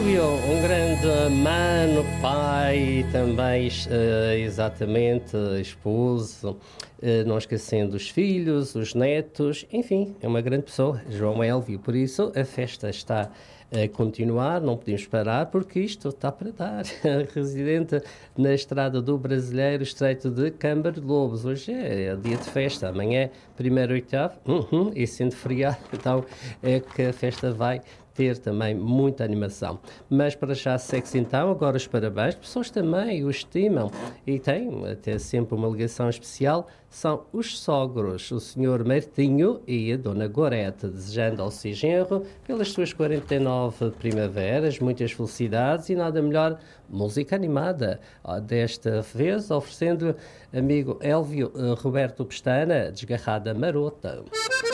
Elvio, um grande mano, pai, também exatamente esposo, não esquecendo os filhos, os netos, enfim, é uma grande pessoa, João Elvio. Por isso a festa está a continuar, não podemos parar porque isto está para dar. Residente na Estrada do Brasileiro, Estreito de Câmara de Lobos. Hoje é dia de festa, amanhã 1º/8, e sendo feriado, então é que a festa vai ter também muita animação. Mas para já segue-se então, agora os parabéns, pessoas também o estimam e têm até sempre uma ligação especial, são os sogros, o senhor Martinho e a dona Gorete, desejando ao seu genro, pelas suas 49 primaveras, muitas felicidades e nada melhor, música animada. Desta vez, oferecendo amigo Elvio Roberto Pestana, Desgarrada Marota.